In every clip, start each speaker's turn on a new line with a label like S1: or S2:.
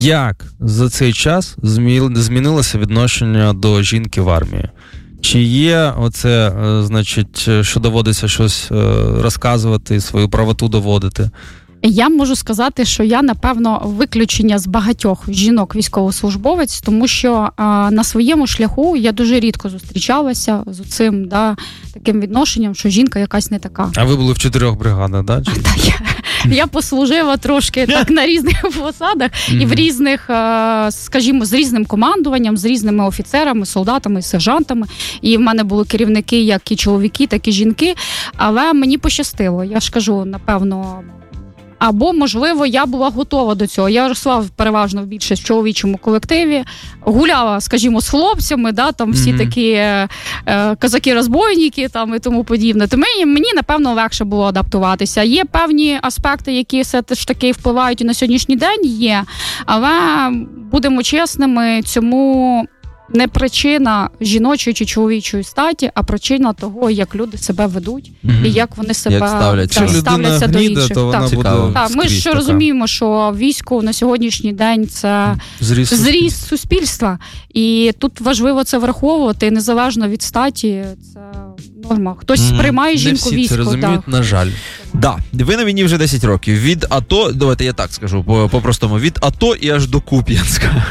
S1: Як за цей час змінилося відношення до жінки в армії? Чи є оце, значить, що доводиться щось розказувати, свою правоту доводити?
S2: Я можу сказати, що я, напевно, виключення з багатьох жінок-військовослужбовець, тому що на своєму шляху я дуже рідко зустрічалася з цим, таким відношенням, що жінка якась не така.
S1: А ви були в 4 бригадах, так?
S2: Я послужила трошки так на різних посадах і в різних, скажімо, з різним командуванням, з різними офіцерами, солдатами, сержантами. І в мене були керівники, як і чоловіки, так і жінки. Але мені пощастило, я ж кажу, напевно... Або, можливо, я була готова до цього. Я росла переважно більше в чоловічому колективі, гуляла, скажімо, з хлопцями, там всі такі козаки-розбойники там, і тому подібне. То мені, напевно, легше було адаптуватися. Є певні аспекти, які все ж таки впливають і на сьогоднішній день є, але, будемо чесними, цьому... не причина жіночої чи чоловічої статі, а причина того, як люди себе ведуть і як вони себе ставляться до інших.
S1: То вона буде
S2: ми ж розуміємо, що військо на сьогоднішній день це зріст суспільства. І тут важливо це враховувати, незалежно від статі, це норма. Хтось сприймає жінку військо.
S1: Не всі це розуміють, на жаль.
S3: Да, ви на війні вже 10 років. Від АТО, давайте я так скажу, по-простому, від АТО і аж до Куп'янська.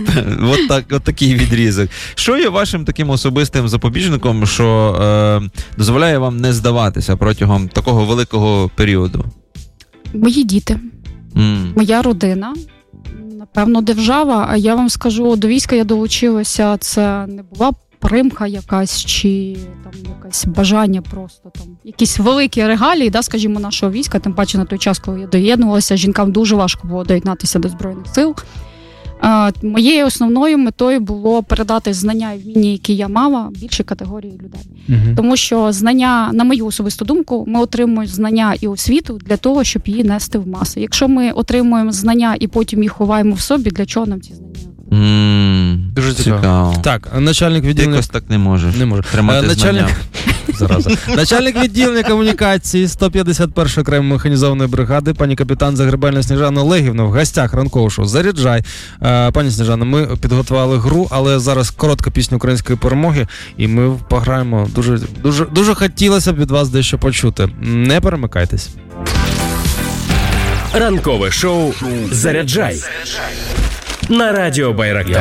S3: От такий відрізок. Що є вашим таким особистим запобіжником, що дозволяє вам не здаватися протягом такого великого періоду?
S2: Мої діти, моя родина, напевно, держава. А я вам скажу, до війська я долучилася, це не була примха якась, чи там якесь бажання просто там, якісь великі регалії, скажімо, нашого війська, тим паче на той час, коли я доєднувалася, жінкам дуже важко було доєднатися до Збройних сил. Моєю основною метою було передати знання і вміння, які я мала, більшій категорії людей. Тому що знання, на мою особисту думку, ми отримуємо знання і освіту для того, щоб її нести в маси. Якщо ми отримуємо знання і потім їх ховаємо в собі, для чого нам ці знання?
S1: Дуже цікаво. Так, начальник відділення...
S3: Якось так не можеш. Тримати знання.
S1: Зараза. Начальник відділення комунікації 151-ї окремої механізованої бригади, пані капітан Загребельна Сніжана Олегівна в гостях ранкового шоу «Заряджай». Пані Сніжана, ми підготували гру, але зараз коротка пісня української перемоги, і ми пограємо. Дуже хотілося б від вас дещо почути. Не перемикайтесь.
S4: Ранкове шоу «Заряджай» на радіо Байрактар.